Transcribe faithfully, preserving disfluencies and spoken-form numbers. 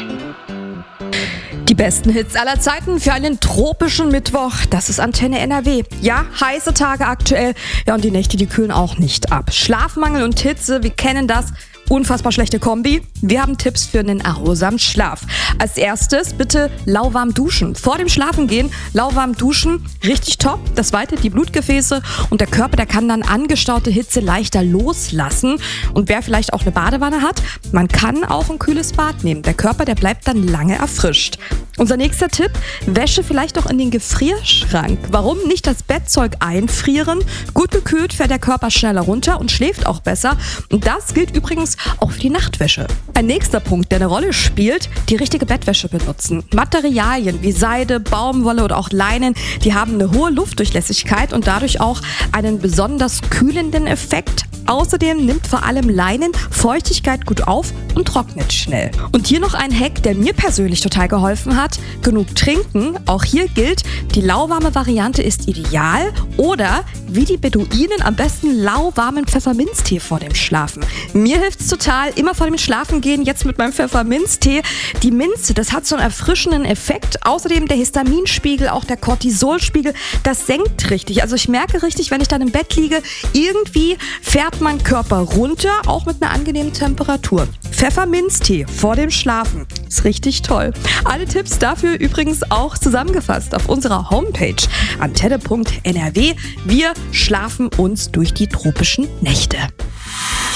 Die besten Hits aller Zeiten für einen tropischen Mittwoch, das ist Antenne N R W. Ja, heiße Tage aktuell, ja und die Nächte, die kühlen auch nicht ab. Schlafmangel und Hitze, wir kennen das. Unfassbar schlechte Kombi. Wir haben Tipps für einen erholsamen Schlaf. Als erstes bitte lauwarm duschen. Vor dem Schlafengehen lauwarm duschen, richtig top. Das weitet die Blutgefäße und der Körper, der kann dann angestaute Hitze leichter loslassen. Und wer vielleicht auch eine Badewanne hat, man kann auch ein kühles Bad nehmen. Der Körper, der bleibt dann lange erfrischt. Unser nächster Tipp, Wäsche vielleicht auch in den Gefrierschrank. Warum nicht das Bettzeug einfrieren? Gut gekühlt fährt der Körper schneller runter und schläft auch besser. Und das gilt übrigens auch für die Nachtwäsche. Ein nächster Punkt, der eine Rolle spielt, die richtige Bettwäsche benutzen. Materialien wie Seide, Baumwolle oder auch Leinen, die haben eine hohe Luftdurchlässigkeit und dadurch auch einen besonders kühlenden Effekt. Außerdem nimmt vor allem Leinen Feuchtigkeit gut auf und trocknet schnell. Und hier noch ein Hack, der mir persönlich total geholfen hat. Genug trinken. Auch hier gilt, die lauwarme Variante ist ideal. Oder wie die Beduinen am besten lauwarmen Pfefferminztee vor dem Schlafen. Mir hilft's total, immer vor dem Schlafengehen, jetzt mit meinem Pfefferminztee. Die Minze, das hat so einen erfrischenden Effekt. Außerdem der Histaminspiegel, auch der Cortisolspiegel, das senkt richtig. Also ich merke richtig, wenn ich dann im Bett liege, irgendwie fährt mein Körper runter, auch mit einer angenehmen Temperatur. Pfefferminztee vor dem Schlafen ist richtig toll. Alle Tipps dafür übrigens auch zusammengefasst auf unserer Homepage antenne punkt n r w. Wir schlafen uns durch die tropischen Nächte.